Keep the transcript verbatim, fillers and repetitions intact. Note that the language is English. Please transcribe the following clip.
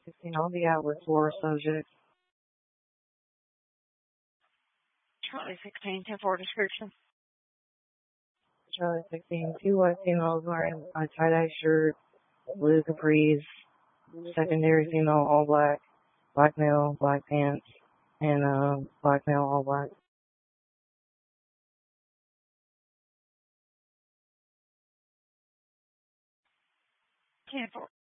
sixteen, I'll be out with four subjects. Charlie sixteen, ten four description. Charlie sixteen, two white females wearing a tie-dye shirt, blue capris, secondary female all black, black male, black pants, and uh, black male all black. ten four.